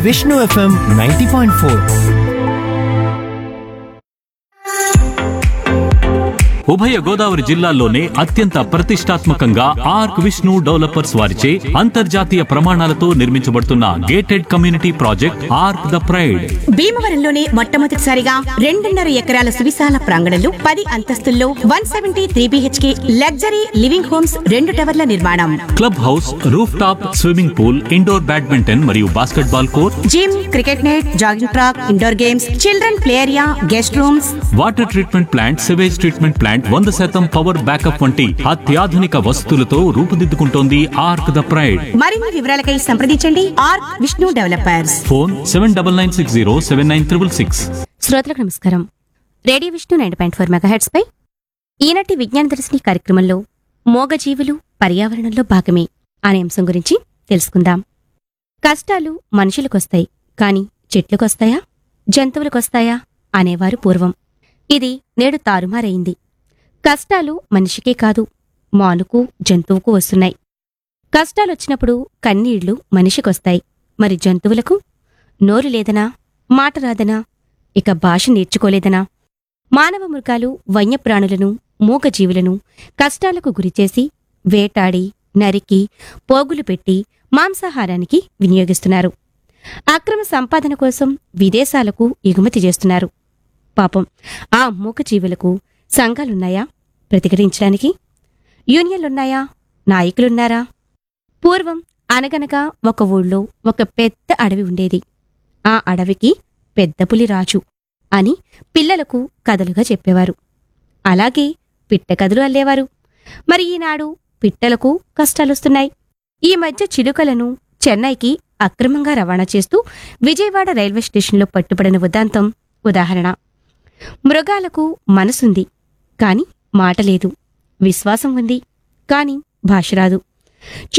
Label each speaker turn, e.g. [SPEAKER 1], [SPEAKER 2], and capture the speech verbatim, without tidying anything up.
[SPEAKER 1] Vishnu FM ninety point four.
[SPEAKER 2] ఉభయ గోదావరి జిల్లాల్లోనే అత్యంత ప్రతిష్టాత్మకంగా ఆర్క్ విష్ణు డెవలపర్స్ వారిచే అంతర్జాతీయ ప్రమాణాలతో నిర్మించబడుతున్న gated community project arc the pride.
[SPEAKER 3] భీమవరంలోనే మొట్టమొదటిసారిగా రెండున్నర ఎకరాల సువిశాల ప్రాంగణంలో పది అంతస్తుల్లో one seventy three BHK luxury living homes రెండు టవర్ల నిర్మాణం.
[SPEAKER 2] Club house, roof top swimming pool, indoor badminton మరియు basket ball court,
[SPEAKER 3] gym, cricket net, jogging track, indoor games, children play area, guest rooms,
[SPEAKER 2] water treatment plant, sewage treatment plant, వంద శాతం power backup వంటి అత్యాధునిక వసతులతో రూపుదిద్దుకుంటోంది arc the pride.
[SPEAKER 3] మరిన్ని వివరాలకై సంప్రదించండి arc Vishnu developers.
[SPEAKER 2] Phone seven double nine six zero seven nine triple six.
[SPEAKER 4] శ్రోతలకు నమస్కారం. Radio Vishnu nine point four megahertz పై ఈనాటి విజ్ఞాన దర్శిని కార్యక్రమంలో మోగజీవులు పర్యావరణంలో భాగమే అనే అంశం గురించి తెలుసుకుందాం. కష్టాలు మనుషులకొస్తాయి, కాని చెట్లకొస్తాయా, జంతువులకొస్తాయా అనేవారు పూర్వం. ఇది నేడు తారుమారైంది. కష్టాలు మనిషికే కాదు, మానుకు, జంతువుకు వస్తున్నాయి. కష్టాలొచ్చినప్పుడు కన్నీళ్లు మనిషికొస్తాయి, మరి జంతువులకు? నోరు లేదనా, మాట రాదనా, ఇక భాష నేర్చుకోలేదనా? మానవ మృగాలు వన్యప్రాణులను, మూగజీవులను కష్టాలకు గురిచేసి వేటాడి, నరికి, పోగులు పెట్టి మాంసాహారానికి వినియోగిస్తున్నారు. అక్రమ సంపాదన కోసం విదేశాలకు ఎగుమతి చేస్తున్నారు. పాపం ఆ మూగజీవులకు సంఘాలున్నాయా ప్రతిఘటించడానికి? యూనియన్లున్నాయా? నాయకులున్నారా? పూర్వం అనగనగా ఒక ఊళ్ళో ఒక పెద్ద అడవి ఉండేది. ఆ అడవికి పెద్ద పులి రాజు అని పిల్లలకు కథలుగా చెప్పేవారు. అలాగే పిట్ట కథలు అల్లేవారు. మరి ఈనాడు పిట్టలకు కష్టాలొస్తున్నాయి. ఈ మధ్య చిలుకలను చెన్నైకి అక్రమంగా రవాణా చేస్తూ విజయవాడ రైల్వే స్టేషన్లో పట్టుబడిన ఉదాంతం ఉదాహరణ. మృగాలకు మనసుంది, కాని మాట లేదు. విశ్వాసం ఉంది, కాని భాష రాదు.